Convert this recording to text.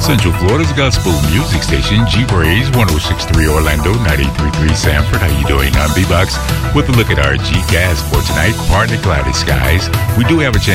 Central Florida's gospel music station, G-Praise, 106.3 Orlando, 98.3 Sanford. How you doing? I'm B-Box with a look at our G-Gas for tonight. Partly cloudy skies. We do have a chance